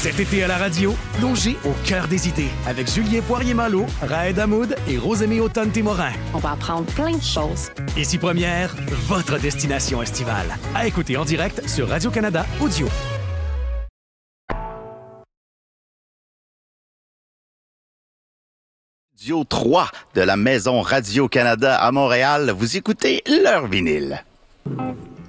Cet été à la radio, plongez au cœur des idées avec Julien Poirier-Malo, Raed Hamoud et Rosémie Automne-Témorin. On va apprendre plein de choses. Ici Première, votre destination estivale. À écouter en direct sur Radio-Canada Audio. Studio 3 de la Maison Radio-Canada à Montréal. Vous écoutez leur vinyle.